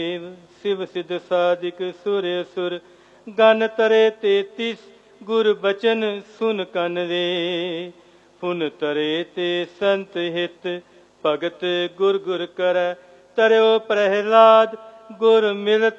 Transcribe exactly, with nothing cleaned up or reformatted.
शिव सिद्ध सादिक सुर असुर गन तरे तेतीस गुर बचन सुन कन रे पुन तरे ते संत हित भगत गुर गुर कर तरयो प्रहलाद गुर मिलत